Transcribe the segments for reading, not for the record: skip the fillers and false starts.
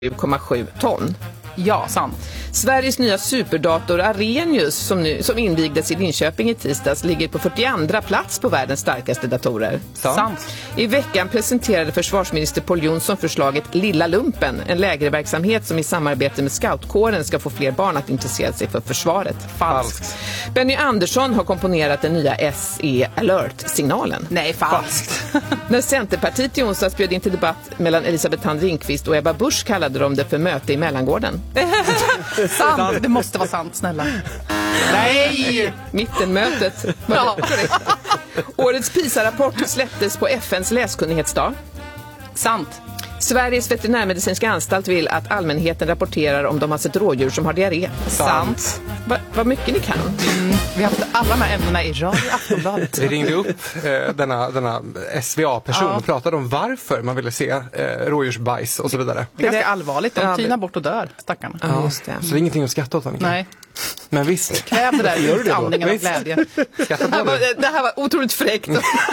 7,7 ton. Ja, sant. Sveriges nya superdator Arrhenius som invigdes i Linköping i tisdags ligger på 42:a plats på världens starkaste datorer. Sant. I veckan presenterade försvarsminister Pål Jonsson förslaget Lilla Lumpen, en lägerverksamhet som i samarbete med scoutkåren ska få fler barn att intressera sig för försvaret. Falskt. Benny Andersson har komponerat den nya SE Alert-signalen. Nej, falskt. När Centerpartiet i onsdags bjöd in till debatt mellan Elisabeth Thand Ringqvist och Ebba Busch kallade de det för möte i Mellangården. Sant. Det måste vara sant, snälla. Nej! Mittenmötet. Ja. Årets PISA-rapport släpptes på FNs läskunnighetsdag. Sant. Sveriges veterinärmedicinska anstalt vill att allmänheten rapporterar om de har sett rådjur som har diarré. Sant. Vad mycket ni kan. Vi har haft alla de här ämnena i Radio Aftonbladet. Vi ringde upp denna SVA-person och pratade om varför man ville se rådjursbajs och så vidare. Det är ganska allvarligt. De tynar bort och dör, stackarna. Ja, just det. Så det är ingenting att sskatta åt, Annika. Nej. Men visst. Kräv det där i andningen av glädje. Det här var otroligt fräckt.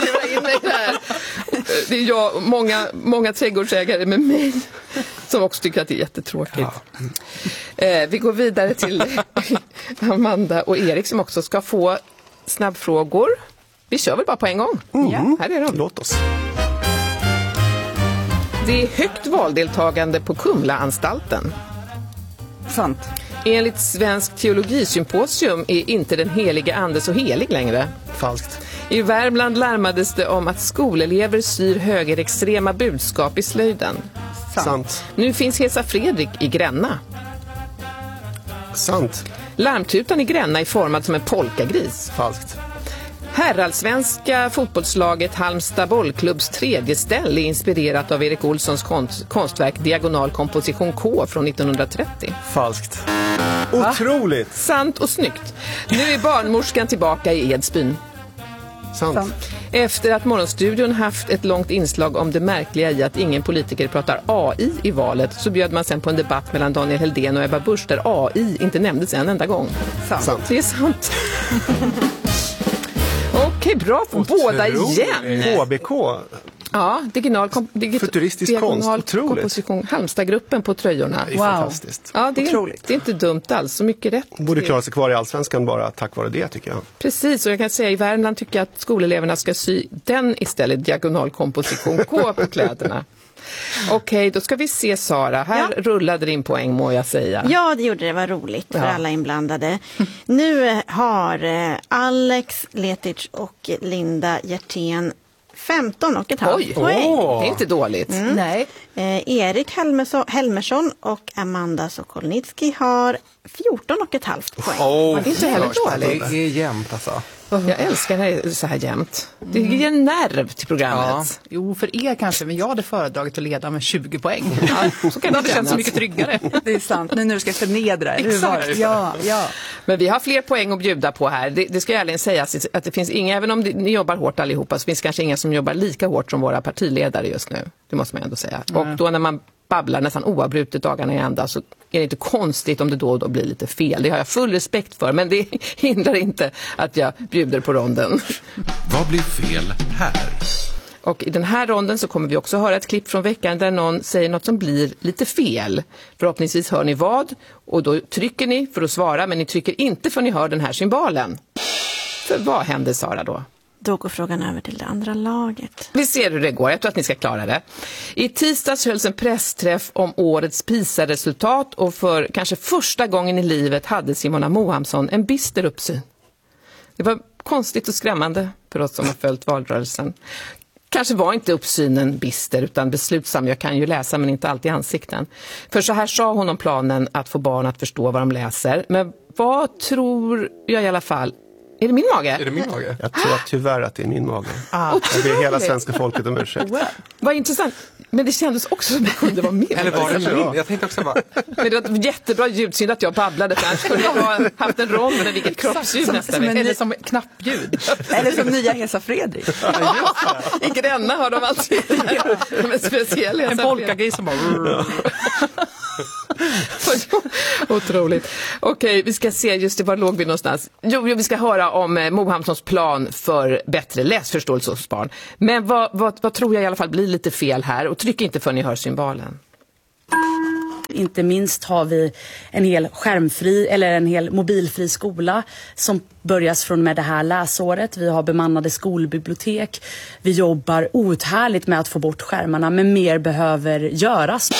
Det är jag, många trädgårdsägare med mig som också tycker att det är jättetråkigt. Ja. Vi går vidare till Amanda och Erik som också ska få snabbfrågor. Vi kör väl bara på en gång. Ja, här är de. Låt oss. Det är högt valdeltagande på Kumlaanstalten. Sant. Enligt Svensk teologisymposium är inte den heliga ande så helig längre. Falskt. I Värmland larmades det om att skolelever syr högerextrema budskap i slöjden. Sant. Nu finns Hesa Fredrik i Gränna. Sant. Larmtutan i Gränna är formad som en polkagris. Falskt. Herrallsvenska fotbollslaget Halmstad bollklubbs tredje ställ är inspirerat av Erik Olssons konstverk Diagonal komposition K från 1930. Falskt. Otroligt. Sant och snyggt. Nu är barnmorskan tillbaka i Edsbyn. Sant. Efter att Morgonstudion haft ett långt inslag om det märkliga i att ingen politiker pratar AI i valet så bjöd man sen på en debatt mellan Daniel Heldén och Ebba Busch där AI inte nämndes en enda gång. Sant. Det är sant. Okej, bra för båda igen. HBK. Ja, futuristisk konst. Otroligt. Komposition. Halmstadgruppen på tröjorna. Det är fantastiskt. Ja, det är inte dumt alls. Så mycket rätt. Borde klara sig kvar i Allsvenskan bara tack vare det, tycker jag. Precis, och jag kan säga i Värmland tycker jag att skoleleverna ska sy den istället, diagonal komposition K på kläderna. Okej, då ska vi se Sara. Här rullade din poäng, må jag säga. Ja, det gjorde det. Var roligt för alla inblandade. Nu har Alex Letic och Linda Hjertén 15,5 poäng. Det är inte dåligt. Nej. Erik Helmersson och Amanda Sokolnitsky har 14,5 poäng. Det är inte heller dåligt. Det är jämnt alltså. Jag älskar när det är så här jämnt. Det ger nerv till programmet. Jo, för er kanske, men jag hade föredragit att leda med 20 poäng. Så kan det känns så mycket tryggare. Det är sant, nu när du ska förnedra. Exakt. Ja. Men vi har fler poäng att bjuda på här. Det ska jag ärligen säga att det finns inga, även om ni jobbar hårt allihopa, så finns kanske inga som jobbar lika hårt som våra partiledare just nu. Det måste man ändå säga. Och då när man babblar nästan oavbrutet dagarna i ända så är det inte konstigt om det då och då blir lite fel. Det har jag full respekt för, men det hindrar inte att jag bjuder på ronden. Vad blir fel här? Och i den här ronden så kommer vi också höra ett klipp från veckan där någon säger något som blir lite fel. Förhoppningsvis hör ni vad och då trycker ni för att svara, men ni trycker inte för ni hör den här symbolen. För vad händer, Sara, då? Då går frågan över till det andra laget. Vi ser hur det går. Jag tror att ni ska klara det. I tisdags hölls en pressträff om årets PISA-resultat och för kanske första gången i livet hade Simona Mohamsson en bister uppsyn. Det var konstigt och skrämmande för oss som har följt valrörelsen. Kanske var inte uppsynen bister utan beslutsam. Jag kan ju läsa men inte alltid ansikten. För så här sa hon om planen att få barn att förstå vad de läser. Men vad tror jag i alla fall? Är det min mage? Är det min mage? Jag tror tyvärr att det är min mage. Jag ber hela svenska folket om ursäkt. Vad intressant. Men det kändes också som det kunde vara min. Eller var det min? Jag tänkte också bara... Men det var ett jättebra ljudsynd att jag babblade. För annars skulle jag ha haft en roll med vilket kroppsljud nästa vecka. Eller som knappljud. Eller som nya Hesa Fredrik. I Gränna har de alltid en speciell Hesa En polkagris som bara... Otroligt. Okej, vi ska se just det, var låg vi någonstans? Jo, vi ska höra om Mohamssons plan för bättre läsförståelse hos barn. Men vad tror jag i alla fall blir lite fel här? Och tryck inte för ni hör symbolen. Inte minst har vi en hel skärmfri eller en hel mobilfri skola som börjas från med det här läsåret. Vi har bemannade skolbibliotek. Vi jobbar outhärdligt med att få bort skärmarna, men mer behöver göras.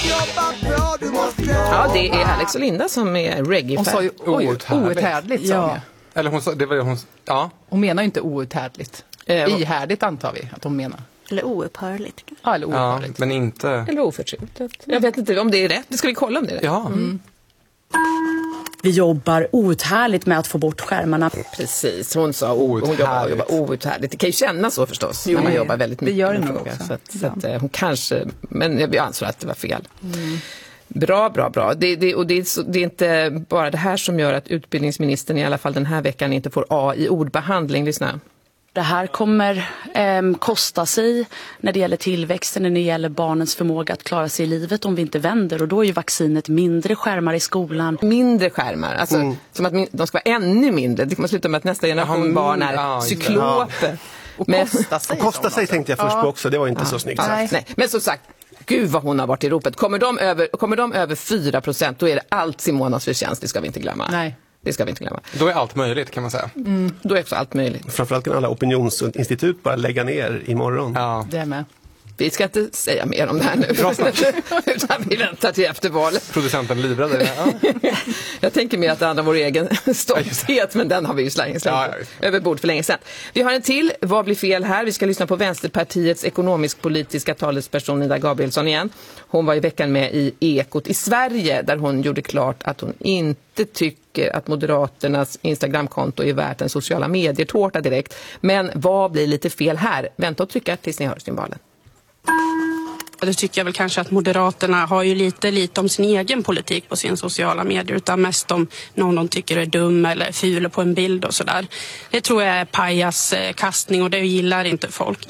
Ja, det är Alex och Linda som är reggae. Hon sa ju outhärdligt. Ja. Eller Hon menar ju inte outhärdligt. Ihärdigt antar vi att hon menar. Eller oupphörligt. Ja, eller outhärdligt. men inte... Eller oförtrutet. Jag vet inte om det är rätt. Det ska vi kolla om det är rätt. Ja. Vi jobbar outhärdligt med att få bort skärmarna. Precis, hon sa hon jobbar outhärdligt. Det kan ju kännas så förstås när man jobbar väldigt mycket. Det gör det med nog fråga. också. Så att hon kanske, men jag ansåg att det var fel. Bra. Det är inte bara det här som gör att utbildningsministern i alla fall den här veckan inte får A i ordbehandling. Lyssna. Det här kommer kosta sig när det gäller tillväxten, när det gäller barnens förmåga att klara sig i livet om vi inte vänder. Och då är ju vaccinet mindre skärmar i skolan. Mindre skärmar, alltså som att de ska vara ännu mindre. Det kommer sluta med att nästa generation barn är cykloper. Och kosta sig tänkte jag först på också, det var inte så snyggt sagt. Nej, men som sagt, gud vad hon har varit i ropet. Kommer de över 4%, då är det allt Simonas förtjänst, det ska vi inte glömma. Nej. Det ska vi inte glömma. Då är allt möjligt kan man säga. Då är också allt möjligt. Framförallt kan alla opinionsinstitut bara lägga ner imorgon. Ja. Det är med. Vi ska inte säga mer om det här nu. Utan vi väntar till efter valet. Producenten livrade. Jag tänker mer att det andra vår egen stolthet, men den har vi ju slängt över bord för länge sedan. Vi har en till. Vad blir fel här? Vi ska lyssna på Vänsterpartiets ekonomisk-politiska talesperson Ida Gabrielsson igen. Hon var i veckan med i Ekot i Sverige där hon gjorde klart att hon inte tycker att Moderaternas Instagramkonto är värt en sociala medier-tårta direkt. Men vad blir lite fel här? Vänta och trycka tills ni hör symbolen. Det tycker jag väl kanske att Moderaterna har ju lite om sin egen politik på sin sociala medier, utan mest om någon de tycker är dum eller ful på en bild och sådär. Det tror jag är pajaskastning och det gillar inte folk.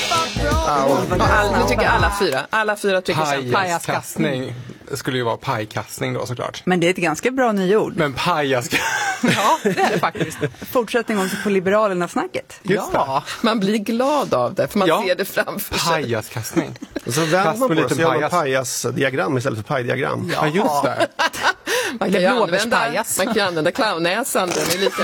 Nu tycker alla fyra tycker pajaskastning skulle ju vara pajkastning då såklart. Men det är ett ganska bra nyord. Men pajaskastning. Ja, det är det faktiskt. Fortsättning också på Liberalerna-snacket. Ja, man blir glad av det för man ser det framför sig. Pajaskastning. Och så vänder man på det så gör man pajasdiagram istället för pajdiagram. Ja, just det. Man kan ju använda clownnäsan, den är lika...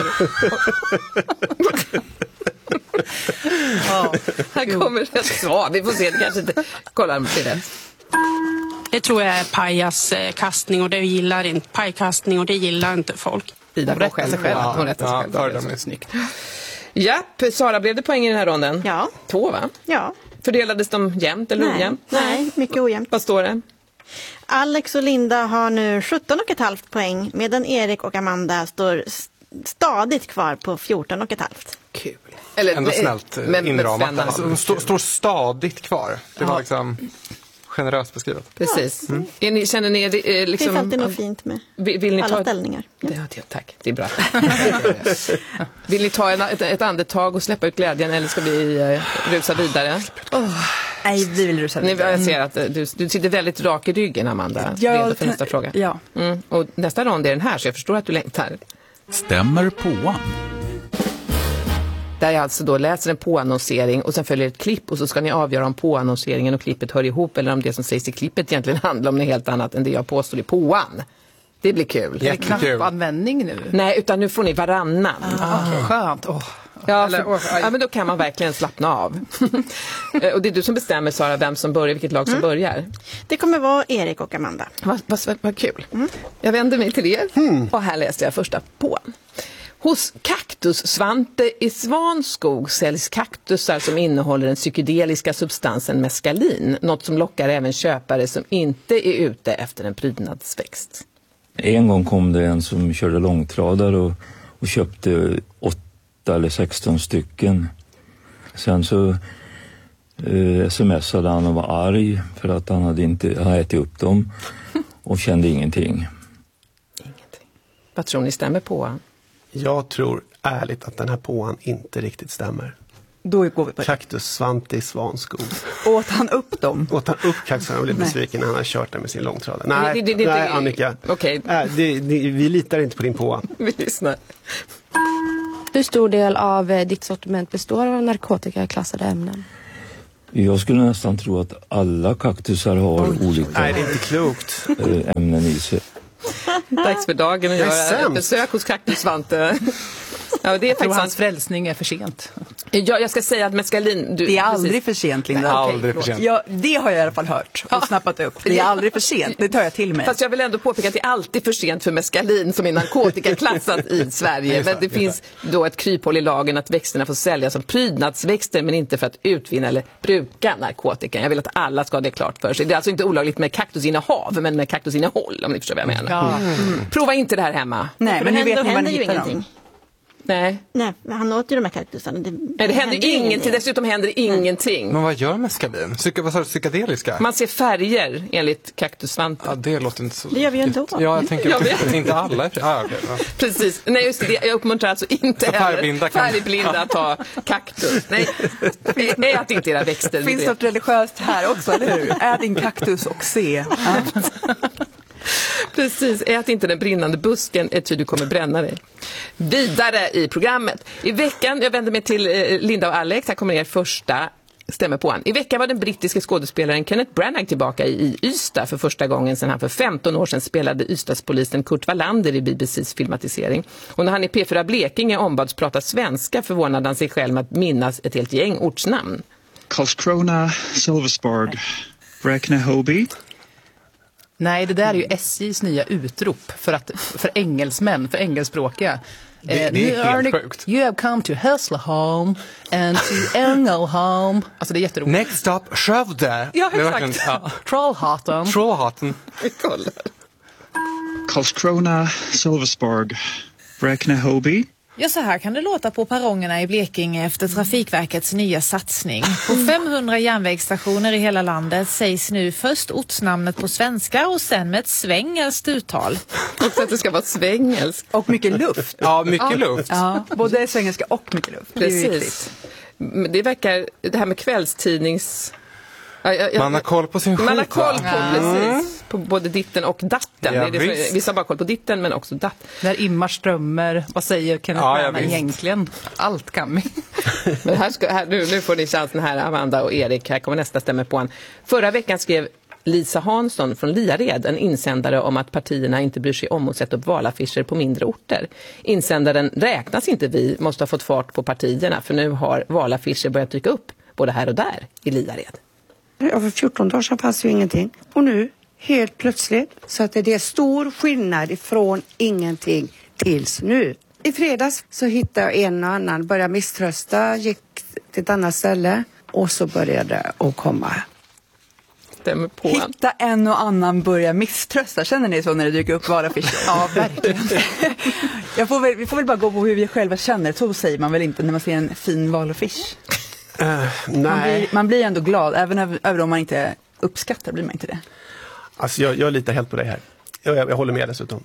Här kommer rätt svar. Vi får se, det kanske inte... Kolla om det är rätt. Det tror jag är pajaskastning och det gillar inte pajkastning och det gillar inte folk. Ida rättar sig själv. Hon rättar sig själv. Det är snyggt. Japp, Sara, blev det poäng i den här ronden? Ja. 2, va? Ja. Fördelades de jämnt eller ojämnt? Nej, mycket ojämnt. Vad står det? Alex och Linda har nu 17,5 poäng medan Erik och Amanda står stadigt kvar på 14,5. Kul. Eller, ändå snällt inramat. Alltså, står stadigt kvar. Det var liksom generöst beskrivet. Precis. Känner ni liksom... Det finns alltid något fint med vill ni alla ta ställningar. Tack, det är bra. Vill ni ta ett andetag och släppa ut glädjen eller ska vi rusa vidare? Nej, vi vill rusa vidare. Jag ser att du sitter väldigt rak i ryggen, Amanda. Redo för nästa fråga. Ja. Och nästa rond är den här, så jag förstår att du längtar. Stämmer påan? Där jag alltså då läser en påannonsering och sen följer ett klipp och så ska ni avgöra om påannonseringen och klippet hör ihop eller om det som sägs i klippet egentligen handlar om något helt annat än det jag påstår i påan. Det blir kul. Är det knappanvändning nu? Nej, utan nu får ni varannan. Skönt. Ja, men då kan man verkligen slappna av. Och det är du som bestämmer, Sara, vem som börjar, vilket lag som börjar. Det kommer vara Erik och Amanda. Vad kul. Jag vänder mig till er och här läste jag första påan. Hos Kaktus-Svante i Svanskog säljs kaktusar som innehåller den psykedeliska substansen meskalin. Något som lockar även köpare som inte är ute efter en prydnadsväxt. En gång kom det en som körde långtradare och köpte 8 eller 16 stycken. Sen så smsade han och var arg för att han hade ätit upp dem och kände ingenting. Vad tror ni stämmer på? Jag tror ärligt att den här påan inte riktigt stämmer. Då går vi på Kaktus-Svante i Svanskog. Åt han upp dem? Åt han upp kaktusarna och blev besviken när han har kört den med sin långtradare. Nej, Annika. Okay. Vi litar inte på din påa. Vi lyssnar. Hur stor del av ditt sortiment består av narkotikaklassade ämnen? Jag skulle nästan tro att alla kaktusar har olika Nej, det är inte klokt. ämnen i sig. Dags för dagen att göra ett besök hos Kaktus Svante. Ja, det är faktiskt hans frälsning är för sent. Ja, jag ska säga att meskalin... Det är aldrig för sent, Linda. Nej, aldrig för sent. Ja, det har jag i alla fall hört och snappat upp. Det är aldrig för sent, det tar jag till mig. Fast jag vill ändå påpeka att det är alltid för sent för meskalin som är narkotikaklassat i Sverige. Men det finns då ett kryphål i lagen att växterna får säljas som prydnadsväxter men inte för att utvinna eller bruka narkotika. Jag vill att alla ska ha det klart för sig. Det är alltså inte olagligt med kaktusinnehav, men med kaktusinnehåll, om ni förstår vad jag menar. Ja. Prova inte det här hemma. Nej, men nu vet ni var ni ju hittar ingenting. dem. Nej, Han åt ju de här kaktusarna. det händer ingenting. Dessutom händer ingenting. Men vad gör meskalin? Vad sa du, psykedeliska? Man ser färger enligt kaktussvante. Ja, det låter inte så... Det gör vi ändå. Ja, jag tänker inte alla. Okay, ja. Precis. Nej, just det. Jag uppmuntrar alltså inte färgblinda att ta kaktus. Nej, ät inte era växter. Finns det något religiöst här också, eller hur? Ät din kaktus och se. Precis, ät inte den brinnande busken, ty du kommer bränna dig. Vidare i programmet. I veckan, jag vänder mig till Linda och Alex, här kommer er första stämmer på han. I veckan var den brittiska skådespelaren Kenneth Branagh tillbaka i Ystad för första gången sedan han för 15 år sedan spelade Ystadspolisen Kurt Wallander i BBCs filmatisering. Och när han i P4 Blekinge ombads prata svenska förvånade han sig själv med att minnas ett helt gäng ortsnamn. Karlskrona, Sölvesborg, Bräkne-Hoby. Nej, det där är ju SJs nya utrop för engelsmän, för engelskspråkiga. Det är helt sjukt. You have come to Hässleholm and to Ängelholm. Alltså det är jätteroligt. Next stop, Skövde. Ja, exakt. Trollhättan. Karlskrona, Sölvesborg, Bräkne-Hoby. Ja, så här kan det låta på perrongerna i Blekinge efter Trafikverkets nya satsning. På 500 järnvägsstationer i hela landet sägs nu först ortsnamnet på svenska och sen med ett svengelskt uttal. Och att det ska vara svengelskt. Och mycket luft. Ja, mycket luft. Ja, både svengelska och mycket luft. Precis. Det verkar, det här med kvällstidnings... Man har koll på sin skit. Man har koll på, precis, på både ditten och datten. Ja, vissa har bara koll på ditten men också datt. När immar strömmer, vad säger Kenneth Branagh egentligen? Allt kan vi. Men nu får ni chansen här, Amanda och Erik. Här kommer nästa stämma på han. Förra veckan skrev Lisa Hansson från Liared en insändare om att partierna inte bryr sig om att sätta upp valaffischer på mindre orter. Insändaren räknas inte, vi måste ha fått fart på partierna för nu har valaffischer börjat dyka upp både här och där i Liared. Ja, för 14 dagar sedan fanns ju ingenting. Och nu, helt plötsligt, så att det är stor skillnad ifrån ingenting tills nu. I fredags så hittade jag en och annan, började misströsta, gick till ett annat ställe och så började det att komma. Stämmer på. Hitta en och annan börja misströsta. Känner ni så när det dyker upp valaffischer? Ja, verkligen. Vi får väl bara gå på hur vi själva känner. Så säger man väl inte när man ser en fin valaffisch. Nej. Man blir ändå glad, även om man inte uppskattar blir man inte det. Alltså jag litar helt på dig här. Jag håller med dessutom.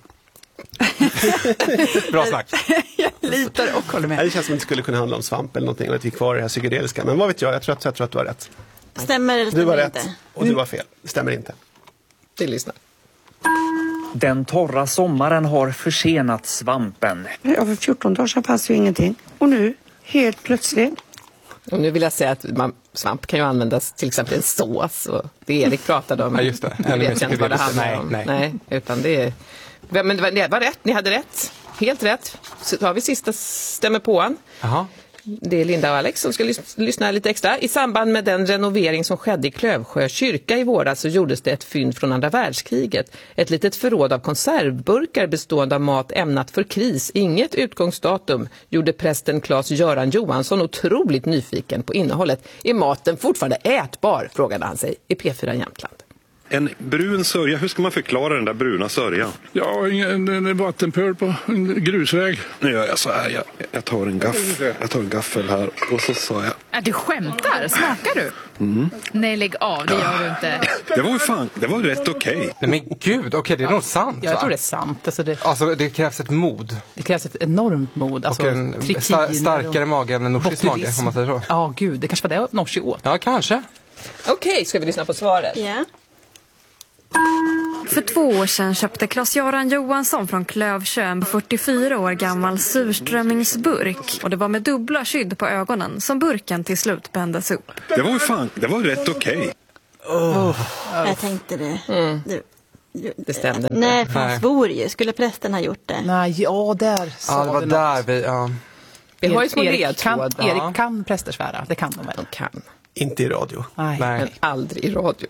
Bra snack. Jag litar och håller med. Det känns som att det skulle kunna handla om svamp eller någonting och att vi är kvar i det här psykedeliska. Men vad vet jag tror att du har rätt. Stämmer eller stämmer du har inte? Rätt och du har fel. Det stämmer inte. Det lyssnar. Den torra sommaren har försenat svampen. Ja, för 14 dagar sedan fanns ju ingenting. Och nu, helt plötsligt. Och nu vill jag säga att svamp kan ju användas till exempel en sås och det Erik pratade om. Ja, just det. Jag vet inte vad det handlar om. Nej, utan det är... Men det var rätt, ni hade rätt. Helt rätt. Så har vi sista stämmer på han. Aha. Det är Linda och Alex som ska lyssna lite extra. I samband med den renovering som skedde i Klövsjö kyrka i våras så gjordes det ett fynd från andra världskriget. Ett litet förråd av konservburkar bestående av mat ämnat för kris. Inget utgångsdatum gjorde prästen Claes-Göran Johansson otroligt nyfiken på innehållet. Är maten fortfarande ätbar? Frågade han sig i P4 Jämtland. En brun sörja, hur ska man förklara den där bruna sörjan? Ja, en vattenpöl på en grusväg. Nu gör jag så här, jag tar en gaffel här och så sa jag... Du skämtar, smakar du? Mm. Nej, lägg av, det gör du inte. Det var ju rätt okej. Nej men gud, okej, det är nog sant. Jag tror det är sant. Alltså det krävs ett mod. Det krävs ett enormt mod. Alltså, och en starkare mage än en norsisk mage, om man säger så. Ja, gud, det kanske var det Norsi åt. Ja, kanske. Okej, ska vi lyssna på svaret? Ja. För 2 år sedan köpte Claes-Göran Johansson från Klövsjö en 44 år gammal surströmmingsburk. Och det var med dubbla skydd på ögonen som burken till slut bändes upp. Det var rätt okej. Jag tänkte det. Det stämde. Nej, han svor ju. Skulle prästen ha gjort det? Nej, där sa det var du där något. vi har ju små ledtråd. Erik kan präster svära, det kan de väl? De kan. Inte i radio. Nej. Men aldrig i radio.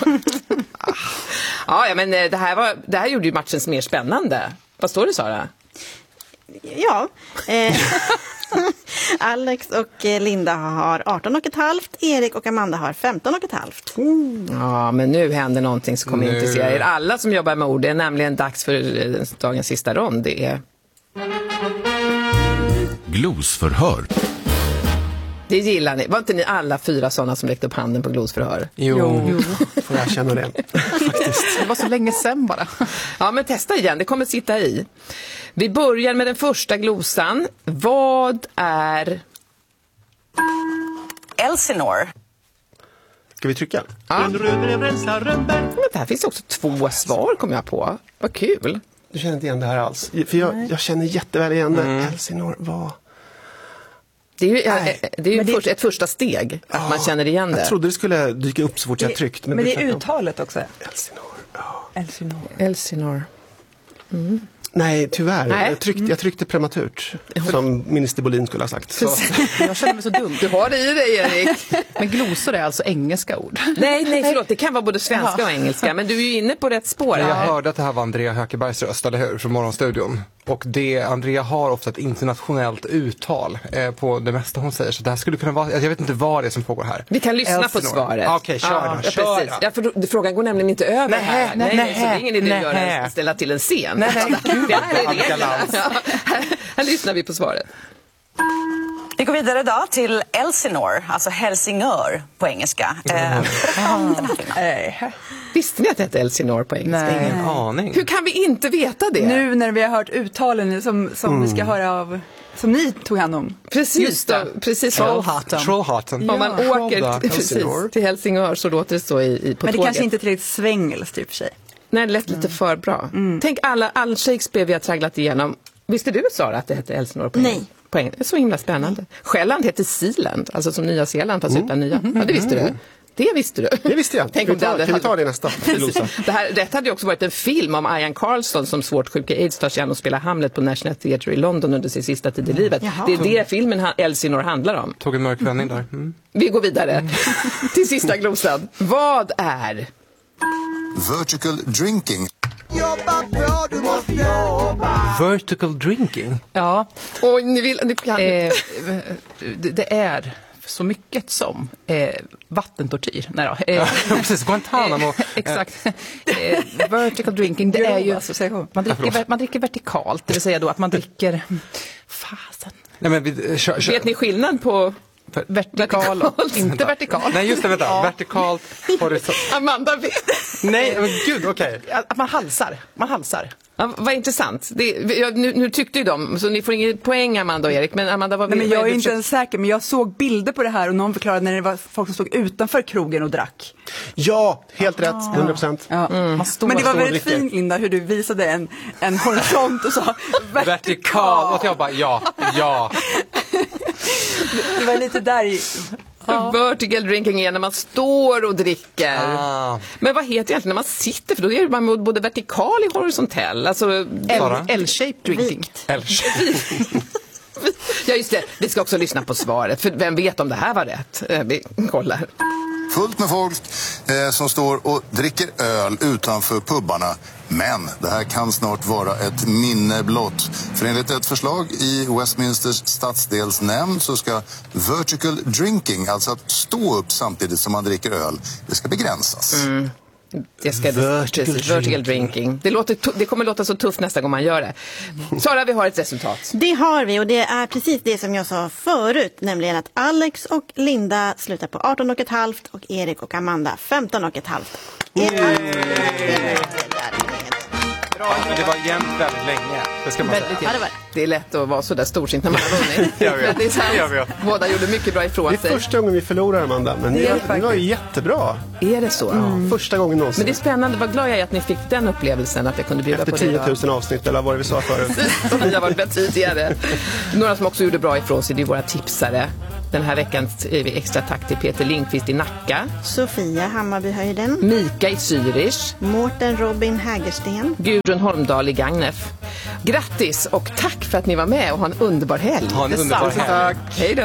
Ja, men det här gjorde ju matchen mer spännande. Vad står det, Sara? Ja. Alex och Linda har 18,5. Erik och Amanda har 15,5. Ja, men nu händer någonting som kommer intressera er alla som jobbar med ord. Det är nämligen dags för dagens sista rond. Det är Glosförhör. Det gillar ni. Var inte ni alla 4 sådana som räckte upp handen på glosförhör? Jo. Får jag känna det. Faktiskt. Det var så länge sedan bara. Ja, men testa igen. Det kommer sitta i. Vi börjar med den första glosan. Vad är Elsinore? Ska vi trycka? Ja. Men här finns också 2 svar, kom jag på. Vad kul. Du känner inte igen det här alls. För jag känner jätteväl igen det. Elsinore var... Det är ju ett första steg att man känner igen det. Jag trodde det skulle dyka upp så fort jag tryckt. Men det är uttalet också. Elsinore. Mm. Nej, tyvärr. Nej. Jag tryckte prematurt. Som minister Bolin skulle ha sagt. Så. Jag känner mig så dum. Du har det i dig, Erik. Men glosor är alltså engelska ord. Nej, förlåt. Det kan vara både svenska och engelska. Men du är ju inne på rätt spår. Jag hörde att det här var Andrea Hökebergs röst, eller hur? Från Morgonstudion. Och Andrea har ofta ett internationellt uttal på det mesta hon säger. Så det här skulle kunna vara, jag vet inte vad det är som pågår här. Vi kan lyssna på svaret. Okej, kör då. Precis. Ja, för frågan går nämligen inte över här. Nej, så det är ingen idé att ställa till en scen. Nej. Här lyssnar vi på svaret. Vi går vidare då till Elsinore, alltså Helsingör på engelska. Visste ni att det hette Elsinore på engelska? Nej. Ingen aning. Hur kan vi inte veta det? Nu när vi har hört uttalen som vi ska höra av, som ni tog hand om. Precis Trollhättan. Om man åker till Helsingör så låter det så på tåget. Men det kanske inte är tillräckligt svängelskt i och för sig. Nej, det lät lite för bra. Tänk all Shakespeare vi har tragglat igenom. Visste du, Sara, att det hette Elsinore på engelska? Det är så himla spännande. Själland heter Sealand, alltså som Nya Zeeland fast utan nya. Ja, det visste du. Det visste du. Det visste jag. Kan vi ta det nästa? Det hade ju också varit en film om Ian Carlson som svårt sjuka AIDS tar sig an och spelar Hamlet på National Theatre i London under sin sista tid i livet. Jaha. Det är det filmen Elsinore handlar om. Tog en mörk vändning där. Vi går vidare till sista glosan. Vad är vertical drinking? Vertical drinking? Ja. Och ni kan... det är så mycket som vattentortyr. Nej då. Precis, Guantanamo. Exakt. Vertical drinking, det är ju... Man dricker vertikalt, det vill säga då att man dricker... Fasen. Nej, men vet ni skillnad på... Vertikal och inte vertikal. Nej, just det, vänta. Ja. Vertikalt, horisont. Amanda vet. Nej, men gud, okej. Att man halsar. Ja, vad intressant. Nu tyckte ju de, så ni får ingen poäng, Amanda och Erik. Men Amanda, Nej, men jag är inte ens säker, men jag såg bilder på det här och någon förklarade när det var folk som stod utanför krogen och drack. Ja, helt rätt, 100%. Ja. Men det var väldigt fint, Linda, hur du visade en horisont och sa vertikal. Och jag bara, ja. Det var lite där i... Vertical drinking är när man står och dricker. Men vad heter det egentligen när man sitter? För då är man både vertikal och horisontell. Alltså L-shaped drinking. Ja, just det. Vi ska också lyssna på svaret. För vem vet om det här var rätt? Vi kollar. Fullt med folk som står och dricker öl utanför pubbarna. Men det här kan snart vara ett minne blott. För enligt ett förslag i Westminsters stadsdelsnämnd så ska vertical drinking, alltså att stå upp samtidigt som man dricker öl, det ska begränsas. Vertical drinking. Det kommer låta så tufft nästa gång man gör det. Sara, vi har ett resultat. Det har vi, och det är precis det som jag sa förut, nämligen att Alex och Linda slutar på 18,5 och Erik och Amanda 15,5. Det det var jämnt väldigt länge. Det ska man säga. Det är lätt att vara så där storsint när man har vunnit. Jag vet. Det är sant. Båda gjorde mycket bra ifrån sig. Det är första gången vi förlorar, Amanda. Men det var ju jättebra. Är det så? Första gången någonsin. Men det är spännande. Vad glad jag är att ni fick den upplevelsen. Att jag kunde bjuda efter på det. Efter 10 000 avsnitt eller vad det vi sa förut. Som vi har varit med tidigare. Några som också gjorde bra ifrån sig, det är våra tipsare. Den här veckan är vi extra tack till Peter Lindqvist i Nacka. Sofia Hammarbyhöjden. Mika i Zürich. Mårten Robin Hägersten. Gudrun Holmdahl i Gagnef. Grattis och tack för att ni var med och ha en underbar helg. Ha en underbar helg. Hej då.